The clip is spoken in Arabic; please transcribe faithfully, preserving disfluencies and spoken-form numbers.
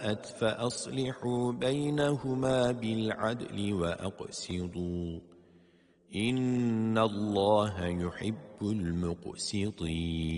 أساءت فأصلحوا بينهما بالعدل وأقسطوا إن الله يحب المقسطين